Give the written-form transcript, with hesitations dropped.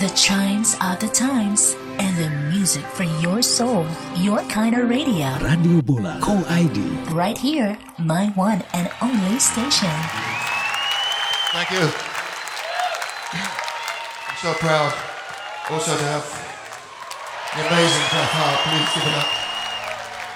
The chimes of the times and the music for your soul. Your kind of radio. Radio Bola Co-ID. Right here, my one and only station. Thank you. I'm so proud also to have the amazing Jeff Hart. Please give it up.